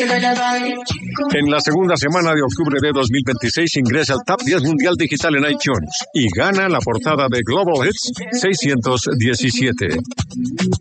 En la segunda semana de octubre de 2026 ingresa al Top 10 Mundial Digital en iTunes y gana la portada de Global Hits 617.